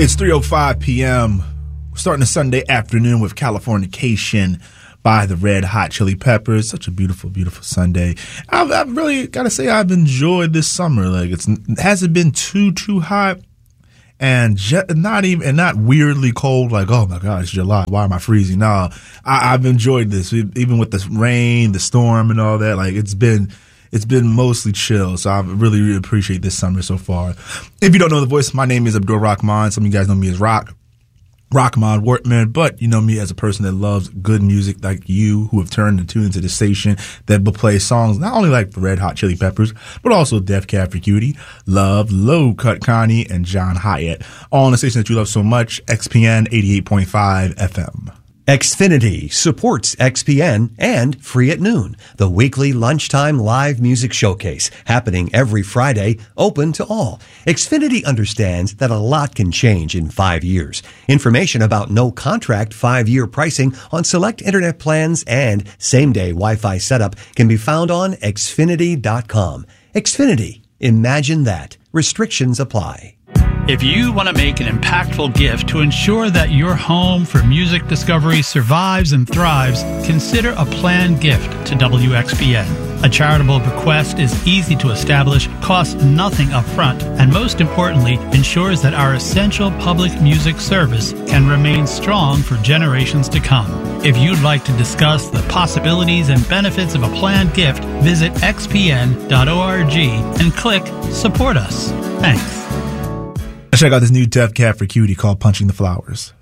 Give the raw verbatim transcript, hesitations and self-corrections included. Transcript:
It's three oh five p.m. We're starting a Sunday afternoon with Californication by the Red Hot Chili Peppers. Such a beautiful, beautiful Sunday. I've, I've really got to say I've enjoyed this summer. Like it's, it hasn't been too, too hot and je- not even, and not weirdly cold. Like, oh my God, it's July. Why am I freezing? No, I, I've enjoyed this. Even with the rain, the storm and all that. Like it's been, It's been mostly chill, so I really, really appreciate this summer so far. If you don't know the voice, my name is Abdul Rahman. Some of you guys know me as Rock, Rahman Wortman, but you know me as a person that loves good music like you who have turned and tuned into the station that will play songs not only like the Red Hot Chili Peppers, but also Def Cab for Cutie, Love, Low Cut Connie, and John Hyatt. All on the station that you love so much, X P N eighty-eight point five F M. Xfinity supports X P N and Free at Noon, the weekly lunchtime live music showcase happening every Friday, open to all. Xfinity understands that a lot can change in five years. Information about no contract five-year pricing on select internet plans and same-day Wi-Fi setup can be found on Xfinity dot com. Xfinity. Imagine that. Restrictions apply. If you want to make an impactful gift to ensure that your home for music discovery survives and thrives, consider a planned gift to W X B N. A charitable bequest is easy to establish, costs nothing up front, and most importantly, ensures that our essential public music service can remain strong for generations to come. If you'd like to discuss the possibilities and benefits of a planned gift, visit x p n dot org and click Support Us. Thanks. Check out this new Def Cab for Cutie called Punching the Flowers.